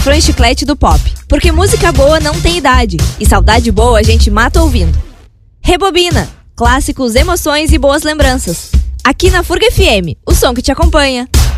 refrão chiclete do pop. Porque música boa não tem idade, e saudade boa a gente mata ouvindo. Rebobina, clássicos, emoções e boas lembranças. Aqui na Furga FM, o som que te acompanha.